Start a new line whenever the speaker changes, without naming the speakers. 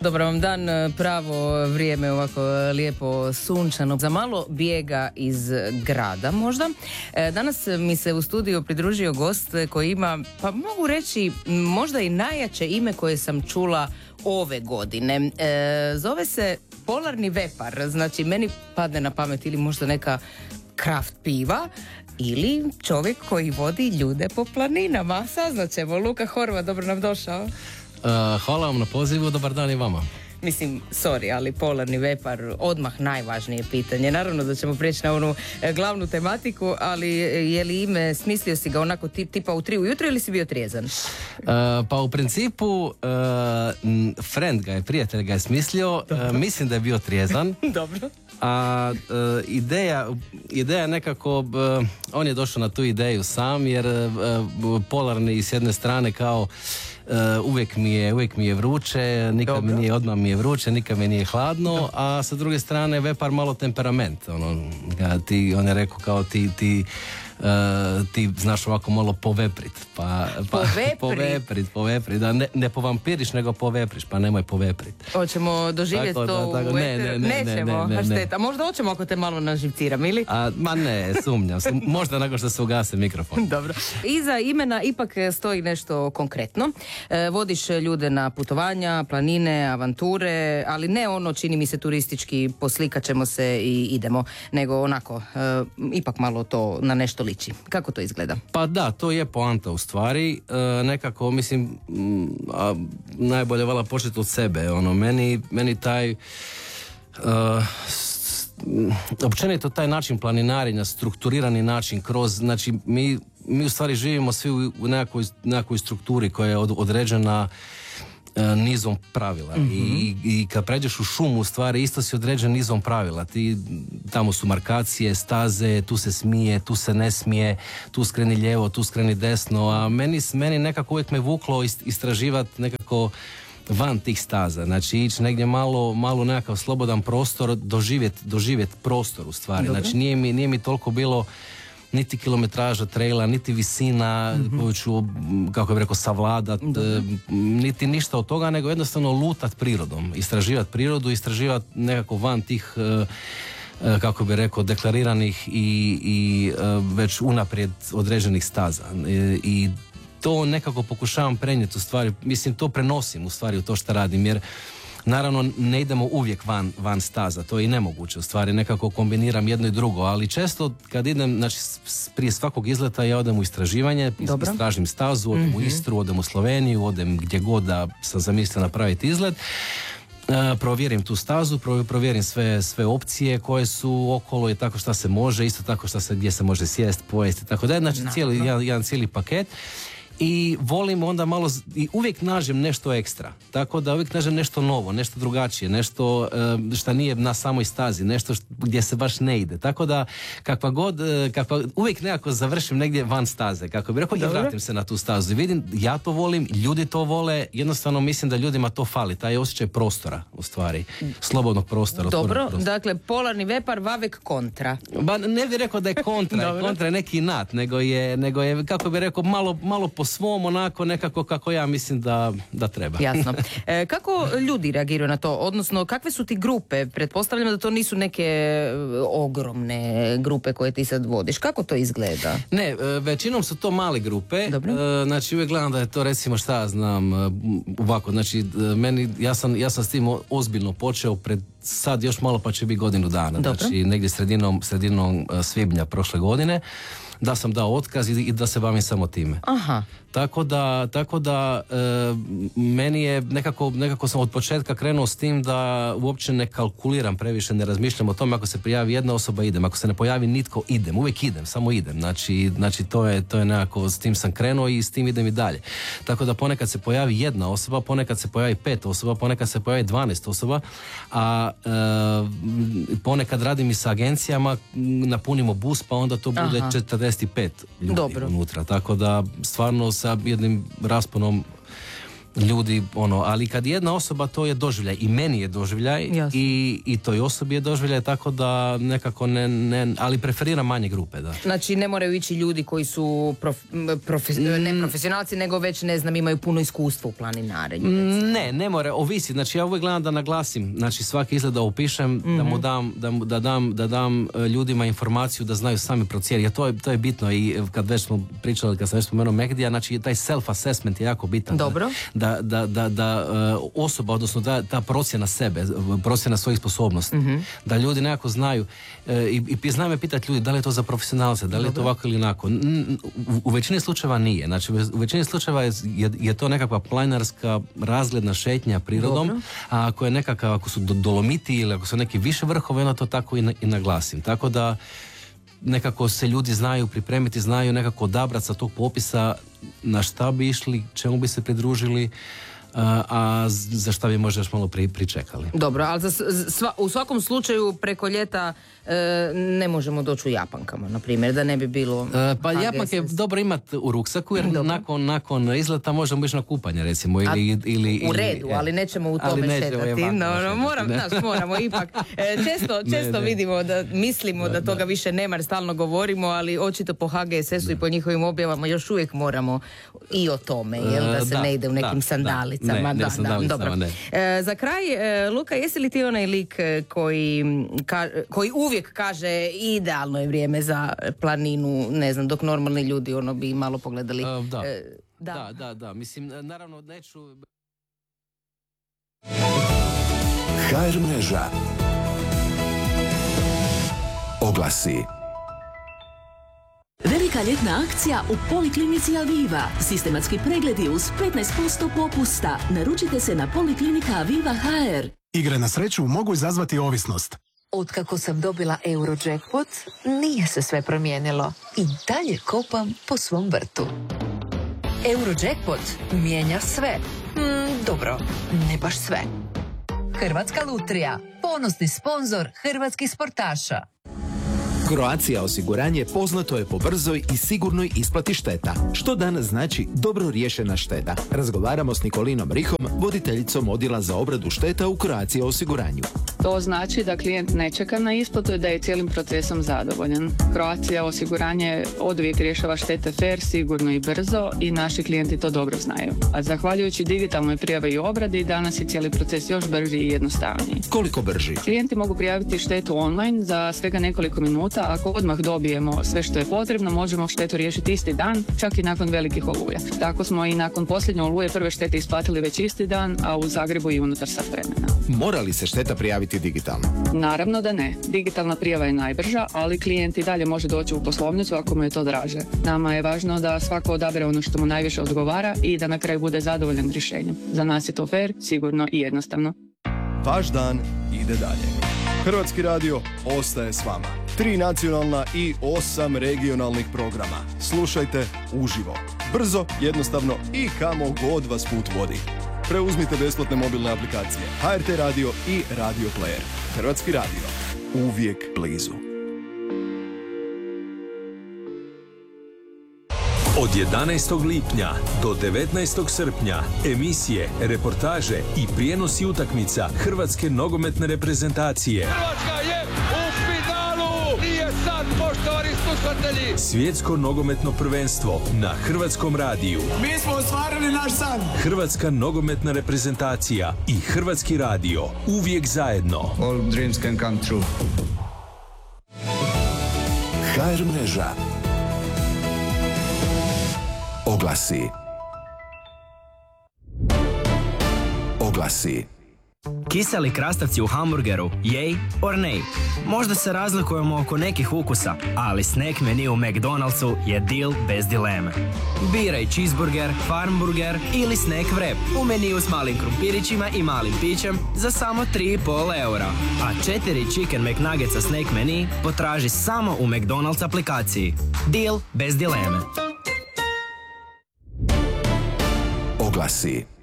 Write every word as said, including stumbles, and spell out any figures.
Dobar vam dan, pravo vrijeme, ovako lijepo sunčano. Za malo bijega iz grada možda. Danas mi se u studiju pridružio gost koji ima, pa mogu reći, možda i najjače ime koje sam čula ove godine. E, zove se Polarni vepar. Znači, meni padne na pamet ili možda neka kraft piva ili čovjek koji vodi ljude po planinama. Saznaćemo. Luka Horvat, dobro nam došao.
Uh, hvala vam na pozivu, dobar dan i vama.
Mislim, sorry, ali Polarni vepar, odmah najvažnije pitanje. Naravno da ćemo prijeći na onu e, glavnu tematiku, ali je li ime, smislio si ga onako tip, tipa u tri ujutro ili si bio trijezan? Uh,
pa u principu, uh, friend ga je, prijatelj ga je smislio, uh, mislim da je bio trijezan.
Dobro.
A uh, ideja, ideja nekako, uh, on je došao na tu ideju sam, jer uh, Polarni s jedne strane kao Uh, uvijek mi je, uvijek mi je vruće, nikad Dobro. mi nije, odmah mi je vruće, nikad mi nije hladno, Dobro. a sa druge strane vepar malo temperament, ono, ti, on je rekao kao ti, ti Uh, ti znaš ovako malo poveprit, pa, pa
poveprit,
poveprit, poveprit, da ne, ne povampiriš nego povepriš, pa nemoj poveprit.
Hoćemo doživjeti tako, to da, tako, u ne, ne, ne, nećemo, ne, ne, ne, ne. Možda hoćemo ako te malo naživciram, ili? A,
ma ne, sumnjam, sum, možda nakon što se ugase mikrofon.
Dobro. Iza imena ipak stoji nešto konkretno. E, vodiš ljude na putovanja, planine, avanture, ali ne ono, čini mi se, turistički, poslikat ćemo se i idemo, nego onako, e, ipak malo to na nešto liči. Kako to izgleda?
Pa da, to je poanta u stvari. E, nekako, mislim, a, najbolje vala početi od sebe. Ono, meni, meni taj e, s, općenito taj način planinarenja, strukturirani način kroz, znači mi, mi u stvari živimo svi u, u nekakvoj, nekakvoj strukturi koja je od, određena nizom pravila. Mm-hmm. I, i kad pređeš u šumu, u stvari isto si određen nizom pravila. Ti, tamo su markacije, staze, tu se smije, tu se ne smije, tu skreni lijevo, tu skreni desno, a meni, meni nekako uvijek me vuklo istraživati nekako van tih staza, znači ići negdje malo, malo nekakav slobodan prostor, doživjeti doživjet prostor u stvari. Dobro. Znači nije mi, nije mi toliko bilo niti kilometraža traila, niti visina mm-hmm. koju ću, kako bih rekao, savladat, e, niti ništa od toga, nego jednostavno lutat prirodom, istraživati prirodu, istraživati nekako van tih, e, e, kako bih rekao, deklariranih i, i e, već unaprijed određenih staza. E, I to nekako pokušavam prenijeti u stvari, mislim to prenosim u stvari u to što radim, jer naravno ne idemo uvijek van, van staza, to je i nemoguće u stvari, nekako kombiniram jedno i drugo, ali često kad idem, znači prije svakog izleta ja odem u istraživanje, Dobro. istražim stazu, odem mm-hmm. u Istru, odem u Sloveniju, odem gdje god da sam zamislio napraviti izlet. Uh, provjerim tu stazu, provjerim sve, sve opcije koje su okolo i tako šta se može, isto tako šta se, gdje se može sjest, pojesti, tako da, znači cijeli, jedan, jedan cijeli paket. I volim onda malo, i uvijek nađem nešto ekstra, tako da uvijek nađem nešto novo, nešto drugačije, nešto uh, što nije na samoj stazi, nešto št, gdje se baš ne ide, tako da kakva god, uh, kakva, uvijek nekako završim negdje van staze, kako bi rekao, i vratim se na tu stazu i vidim, ja to volim, ljudi to vole, jednostavno mislim da ljudima to fali, taj osjećaj prostora u stvari, slobodnog prostora.
Dobro,
prostora.
Dakle, Polarni vepar, vavek kontra.
Ba, ne bih rekao da je kontra, kontra je neki nat, nego je, nego je, kako bi rekao, malo, malo po svom onako nekako kako ja mislim da, da treba.
Jasno. E, kako ljudi reagiraju na to? Odnosno, kakve su ti grupe? Pretpostavljam da to nisu neke ogromne grupe koje ti sad vodiš. Kako to izgleda?
Ne, većinom su to male grupe.
Dobro.
E, znači uvijek gledam da je to, recimo, šta ja znam, ovako, znači meni, ja sam, ja sam s tim ozbiljno počeo pred sad još malo pa će biti godinu dana. Dobro. Znači negdje sredinom, sredinom svibnja prošle godine da sam dao otkaz i, i da se bavim samo time.
Aha.
Tako da, tako da e, meni je nekako, nekako sam od početka krenuo s tim da uopće ne kalkuliram previše, ne razmišljam o tome, ako se prijavi jedna osoba idem, ako se ne pojavi nitko idem, uvijek idem, samo idem. Znači, znači to je, to je nekako, s tim sam krenuo i s tim idem i dalje. Tako da ponekad se pojavi jedna osoba, ponekad se pojavi pet osoba, ponekad se pojavi dvanaest osoba, a e, ponekad radim i sa agencijama, napunimo bus pa onda to bude Aha. četrdeset pet ljudi Dobro. unutra. Tako da stvarno sa jednim rasponom ljudi, ono, ali kad jedna osoba, to je doživljaj, i meni je doživljaj, i, i toj osobi je doživljaj, tako da nekako ne, ne, ali preferiram manje grupe, da.
Znači ne moraju ići ljudi koji su prof, profes, mm. ne profesionalci, nego već, ne znam, imaju puno iskustva u planinarenju.
Ne, ne mora, ovisi, znači ja uvijek gledam da naglasim, znači svaki izgled da upišem, mm-hmm. da mu dam, da, da dam, da dam ljudima informaciju da znaju sami procijeniti, jer to je, to je bitno, i kad već smo pričali, kad sam već spomenuo Megdija, znači taj self-assessment je jako bitan.
Dobro.
Da, da, da, da uh, osoba, odnosno da, ta procjena sebe, procjena svojih sposobnosti, mm-hmm. da ljudi nekako znaju, uh, i, i znaju me pitati ljudi da li je to za profesionalce, da li je to ovako ili onako. U, u većini slučajeva nije, znači u većini slučajeva je, je, je to nekakva planinarska razgledna šetnja prirodom, dobro. A ako je nekakav, ako su dolomiti ili ako su neki više vrhove, onda to tako i, na, i naglasim. Tako da nekako se ljudi znaju pripremiti, znaju nekako odabrati sa tog popisa na šta bi išli, čemu bi se pridružili, a, a za šta bi možda još malo pri, pričekali.
Dobro, ali za sva, u svakom slučaju preko ljeta e, ne možemo doći u japankama, na primjer, da ne bi bilo...
E, pa japanke je dobro imati u ruksaku, jer nakon, nakon izleta možemo ići na kupanje, recimo, ili... A, ili,
u redu, ili, ali nećemo u tome šetati. No, no, moram, znaš, moramo ipak. E, često često ne, ne. vidimo da, mislimo da, da toga da. više nema, jer stalno govorimo, ali očito po H G S S-u i po njihovim objavama još uvijek moramo i o tome, jel, da se da, ne ide u nekim da, sandalicama.
Ne, ne,
da, da, dobro.
Ne.
E, za kraj, e, Luka, jesi li ti onaj lik koji, ka, koji uvijek kaže idealno je vrijeme za planinu, ne znam, dok normalni ljudi ono bi malo pogledali?
Uh, da.
E, da.
da, da, da, mislim, naravno neću...
ha er mreža. Oglasi.
Velika ljetna akcija u Poliklinici Aviva. Sistematski pregledi uz petnaest posto popusta. Naručite se na Poliklinika Aviva ha er.
Igre na sreću mogu izazvati ovisnost.
Otkako sam dobila Eurojackpot, nije se sve promijenilo. I dalje kopam po svom vrtu. Eurojackpot mijenja sve. Mm, dobro, ne baš sve. Hrvatska lutrija, ponosni sponzor hrvatskih sportaša.
Croatia osiguranje poznato je po brzoj i sigurnoj isplati šteta. Što danas znači dobro riješena šteta? Razgovaramo s Nikolinom Rihom, voditeljicom odjela za obradu šteta u Croatia osiguranju.
To znači da klijent ne čeka na isplatu i da je cijelim procesom zadovoljan. Croatia osiguranje oduvijek rješava štete fair, sigurno i brzo i naši klijenti to dobro znaju. A zahvaljujući digitalnoj prijavi i obradi, danas je cijeli proces još brži i jednostavniji.
Koliko brži?
Klijenti mogu prijaviti štetu online za svega nekoliko minuta. Ako odmah dobijemo sve što je potrebno, možemo štetu riješiti isti dan, čak i nakon velikih oluja. Tako smo i nakon posljednje oluje prve štete isplatili već isti dan, a u Zagrebu i unutar sat vremena.
Mora li se šteta prijaviti digitalno?
Naravno da ne. Digitalna prijava je najbrža, ali klijent i dalje može doći u poslovnicu ako mu je to draže. Nama je važno da svako odabere ono što mu najviše odgovara i da na kraju bude zadovoljan rješenjem. Za nas je to fair, sigurno i jednostavno.
Vaš dan ide dalje. Hrvatski radio ostaje s vama. Tri nacionalna i osam regionalnih programa. Slušajte uživo. Brzo, jednostavno i kamo god vas put vodi. Preuzmite besplatne mobilne aplikacije H R T Radio i Radio Player. Hrvatski radio. Uvijek blizu.
Od jedanaestog lipnja do devetnaestog srpnja emisije, reportaže i prijenosi utakmica Hrvatske nogometne reprezentacije.
Hrvatska je u finalu! Nije sad, poštovani slušatelji!
Svjetsko nogometno prvenstvo na Hrvatskom radiju.
Mi smo ostvarili naš san!
Hrvatska nogometna reprezentacija i Hrvatski radio. Uvijek zajedno.
All dreams can come true.
ha er mreža. Oglasi. Oglasi.
Kiseli krastavci u hamburgeru, yay or nay? Možda se razlikujemo oko nekih ukusa, ali snack menu u McDonald'su je deal bez dileme. Biraj cheeseburger, farmburger ili snack wrap u meniju s malim krumpirićima i malim pićem za samo tri i pol eura. A četiri chicken McNuggetsa snack menu potraži samo u McDonald's aplikaciji. Deal bez dileme.
Oglasi.